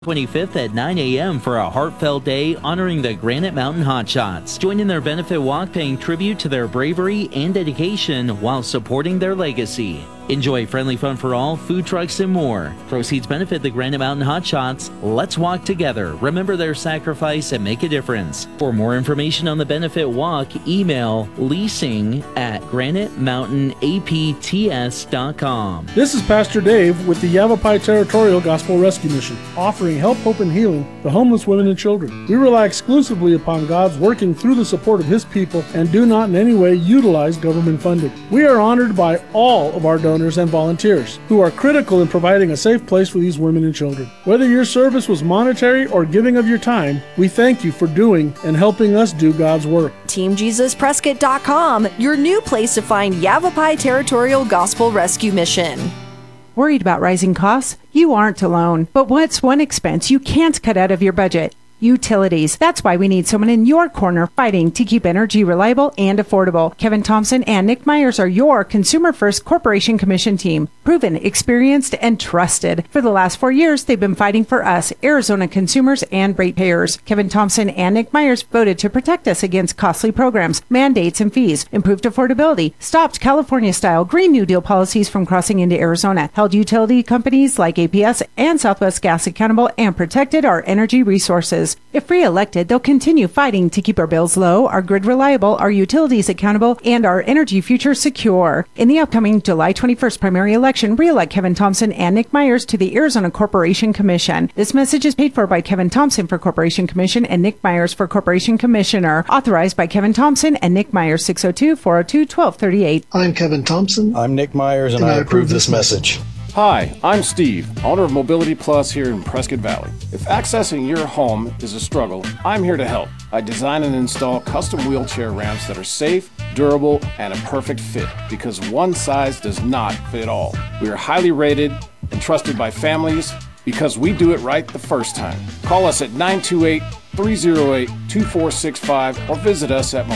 25th at 9 a.m. for a heartfelt day honoring the Granite Mountain Hotshots. Join in their benefit walk paying tribute to their bravery and dedication while supporting their legacy. Enjoy friendly fun for all, food trucks, and more. Proceeds benefit the Granite Mountain Hotshots. Let's walk together. Remember their sacrifice and make a difference. For more information on the benefit walk, email leasing@granitemountainapts.com. This is Pastor Dave with the Yavapai Territorial Gospel Rescue Mission, offering help, hope, and healing to homeless women and children. We rely exclusively upon God's working through the support of His people and do not in any way utilize government funding. We are honored by all of our donors and volunteers who are critical in providing a safe place for these women and children. Whether your service was monetary or giving of your time, we thank you for doing and helping us do God's work. TeamJesusPrescott.com, your new place to find Yavapai Territorial Gospel Rescue Mission. Worried about rising costs? You aren't alone. But what's one expense you can't cut out of your budget? Utilities. That's why we need someone in your corner fighting to keep energy reliable and affordable. Kevin Thompson and Nick Myers are your Consumer First Corporation Commission team. Proven, experienced, and trusted. For the last 4 years, they've been fighting for us, Arizona consumers and ratepayers. Kevin Thompson and Nick Myers voted to protect us against costly programs, mandates, and fees, improved affordability, stopped California-style Green New Deal policies from crossing into Arizona, held utility companies like APS and Southwest Gas accountable, and protected our energy resources. If re-elected, they'll continue fighting to keep our bills low, our grid reliable, our utilities accountable, and our energy future secure. In the upcoming July 21st primary election, re-elect Kevin Thompson and Nick Myers to the Arizona Corporation Commission. This message is paid for by Kevin Thompson for Corporation Commission and Nick Myers for Corporation Commissioner. Authorized by Kevin Thompson and Nick Myers, 602-402-1238. I'm Kevin Thompson. I'm Nick Myers, and I approve this message. Hi, I'm Steve, owner of Mobility Plus here in Prescott Valley. If accessing your home is a struggle, I'm here to help. I design and install custom wheelchair ramps that are safe, durable, and a perfect fit because one size does not fit all. We are highly rated and trusted by families because we do it right the first time. Call us at 928-308-2465 or visit us at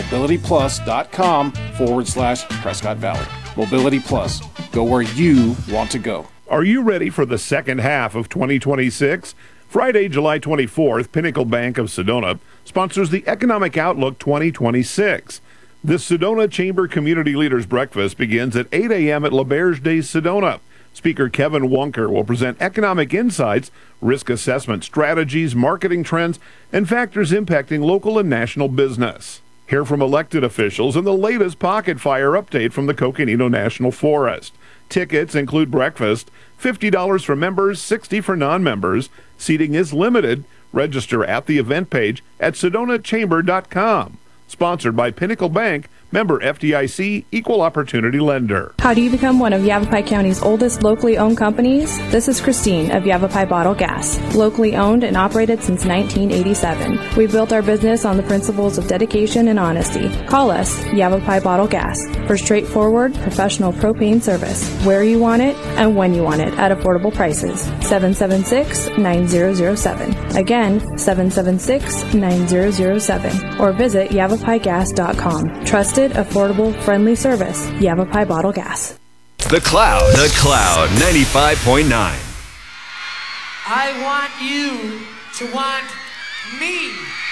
mobilityplus.com/Prescott Valley. Mobility Plus. Go where you want to go. Are you ready for the second half of 2026? Friday, July 24th, Pinnacle Bank of Sedona sponsors the Economic Outlook 2026. This Sedona Chamber Community Leaders Breakfast begins at 8 a.m. at L'Auberge de Sedona. Speaker Kevin Wonker will present economic insights, risk assessment strategies, marketing trends, and factors impacting local and national business. Hear from elected officials and the latest pocket fire update from the Coconino National Forest. Tickets include breakfast, $50 for members, $60 for non-members. Seating is limited. Register at the event page at sedonachamber.com. Sponsored by Pinnacle Bank, member FDIC, equal opportunity lender. How do you become one of Yavapai County's oldest locally owned companies? This is Christine of Yavapai Bottle Gas, locally owned and operated since 1987. We built our business on the principles of dedication and honesty. Call us Yavapai Bottle Gas for straightforward, professional propane service, where you want it and when you want it at affordable prices. 776-9007. Again, 776-9007. Or visit yavapaigas.com. Trusted, affordable, friendly service. Yavapai Bottle Gas. The Cloud 95.9. I want you to want me.